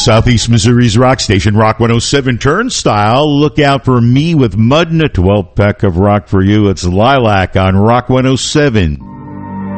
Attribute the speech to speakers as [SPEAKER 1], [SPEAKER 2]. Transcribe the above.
[SPEAKER 1] Southeast Missouri's rock station, Rock 107 Turnstile. Look out for Me with Mud and a 12-pack of rock for you. It's Lilac on Rock 107.